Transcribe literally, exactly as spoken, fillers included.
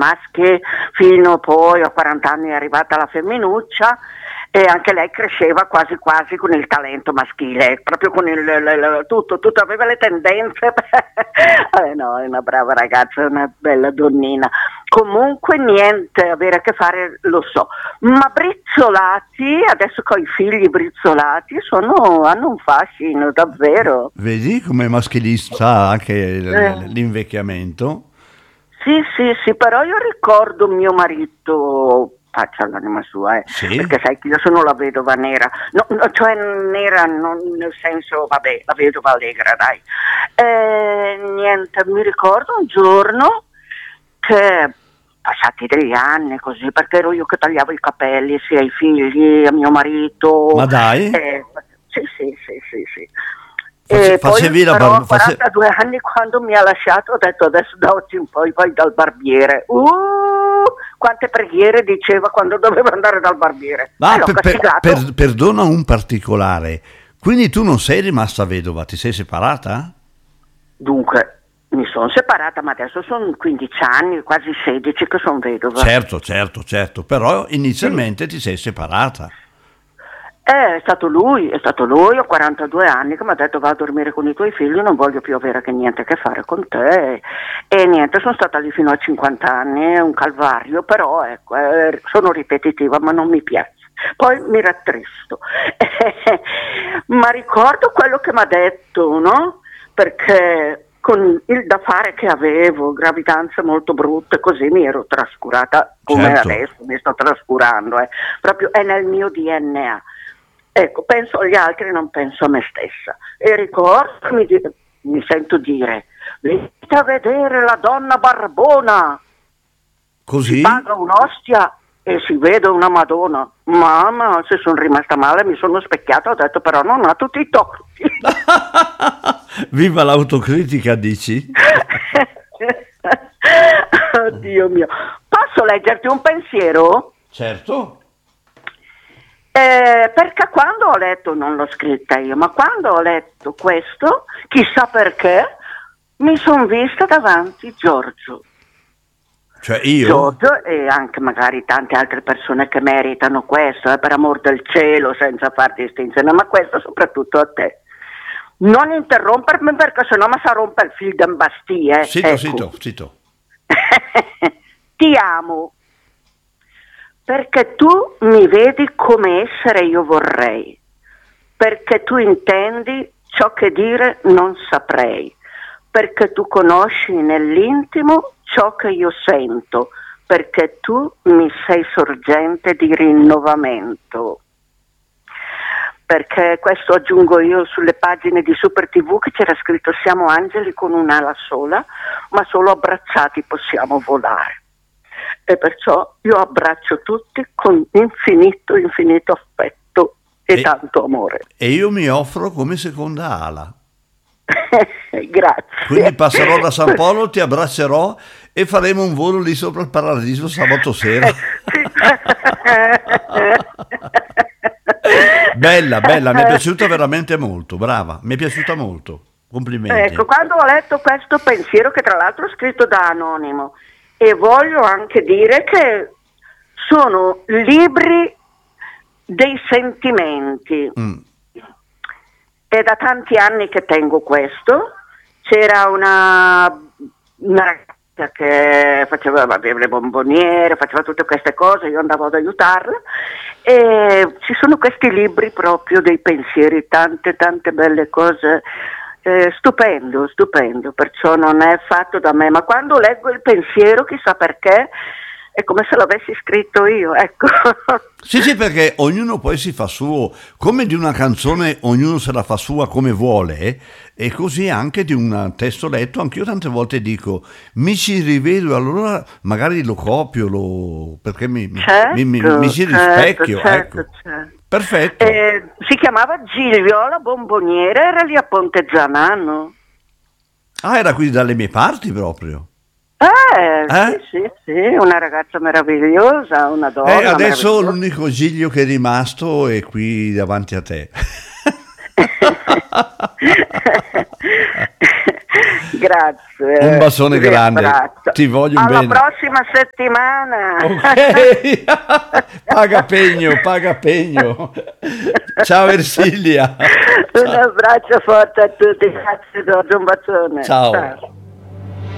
maschi, fino poi a quaranta anni è arrivata la femminuccia, e anche lei cresceva quasi quasi con il talento maschile, proprio con il, il, il tutto, tutto, aveva le tendenze. eh no, è una brava ragazza, è una bella donnina. Comunque niente, avere a che fare lo so, ma brizzolati, adesso con i figli brizzolati, sono, hanno un fascino, davvero. Vedi come maschilista anche eh. l'invecchiamento? Sì, sì, sì, però io ricordo mio marito, faccia l'anima sua, eh, sì? perché sai che io sono la vedova nera, no, no, cioè nera non nel senso, vabbè, la vedova allegra, dai. Eh, niente, mi ricordo un giorno che, passati degli anni così, perché ero io che tagliavo i capelli sia ai figli, a mio marito. Ma dai? Eh, sì, sì, sì, sì, sì. Face, E facevi poi la però bar- a quarantadue face... anni, quando mi ha lasciato, ho detto adesso da oggi in poi vai dal barbiere. Uh, quante preghiere diceva quando doveva andare dal barbiere. Ma per, per, per, perdona un particolare, quindi tu non sei rimasta vedova, ti sei separata? Dunque, mi sono separata, ma adesso sono quindici anni, quasi sedici che sono vedova. Certo, certo, certo, però inizialmente sì. Ti sei separata. Eh, è stato lui, è stato lui a quarantadue anni che mi ha detto va a dormire con i tuoi figli, non voglio più avere che niente a che fare con te, e niente, sono stata lì fino a cinquanta anni, è un calvario, però ecco, eh, sono ripetitiva ma non mi piace, poi mi rattristo. Ma ricordo quello che mi ha detto, no? Perché con il da fare che avevo, gravidanze molto brutte, così mi ero trascurata come certo. Adesso mi sto trascurando, eh. Proprio è nel mio D N A. Ecco, penso agli altri, non penso a me stessa. E ricordo, mi, mi sento dire, venite a vedere la donna barbona. Così? Si paga un'ostia e si vede una Madonna. Mamma, se sono rimasta male, mi sono specchiata, ho detto però non ha tutti i torti. Viva l'autocritica, dici? Oddio mio. Posso leggerti un pensiero? Certo. Eh, perché quando ho letto, non l'ho scritta io, ma quando ho letto questo, chissà perché, mi sono vista davanti Giorgio. Cioè io? Giorgio e anche magari tante altre persone che meritano questo, eh, per amor del cielo, senza far distinzione, ma questo soprattutto a te. Non interrompermi perché sennò mi sa rompe il fil d'embastie. Eh. Zitto, ecco. zitto, zitto. Ti amo. Perché tu mi vedi come essere io vorrei, perché tu intendi ciò che dire non saprei, perché tu conosci nell'intimo ciò che io sento, perché tu mi sei sorgente di rinnovamento. Perché questo aggiungo io sulle pagine di Super tivù che c'era scritto siamo angeli con un'ala sola, ma solo abbracciati possiamo volare. E perciò io abbraccio tutti con infinito, infinito affetto e, e tanto amore. E io mi offro come seconda ala. Grazie. Quindi passerò da San Polo, ti abbraccerò e faremo un volo lì sopra il paradiso sabato sera. Bella, bella, mi è piaciuta veramente molto, brava, mi è piaciuta molto. Complimenti. Ecco, quando ho letto questo pensiero, che tra l'altro è scritto da anonimo, e voglio anche dire che sono libri dei sentimenti. Mm. È da tanti anni che tengo questo. C'era una, una ragazza che faceva vabbè, le bomboniere, faceva tutte queste cose, io andavo ad aiutarla, e ci sono questi libri proprio dei pensieri, tante tante belle cose. Eh, stupendo, stupendo, perciò non è fatto da me, ma quando leggo il pensiero, chissà perché, è come se l'avessi scritto io, ecco. Sì, sì, perché ognuno poi si fa suo, come di una canzone ognuno se la fa sua come vuole, e così anche di un testo letto, anch'io tante volte dico, mi ci rivedo, allora magari lo copio, lo, perché mi, certo, mi, mi, mi ci rispecchio, certo, ecco. certo. Perfetto. Eh, si chiamava Gigliola Bomboniere, era lì a Ponte Zanano. Ah, era qui dalle mie parti proprio. Eh, eh? Sì, sì, sì, una ragazza meravigliosa, una donna. Eh, adesso l'unico Giglio che è rimasto è qui davanti a te. Grazie. Un bacione Vi grande, abbraccio. ti voglio Alla bene. prossima settimana. Ok, paga pegno, paga pegno. Ciao Ersilia. Un abbraccio forte a tutti, grazie, Giorgio, un bacione. Ciao. Ciao.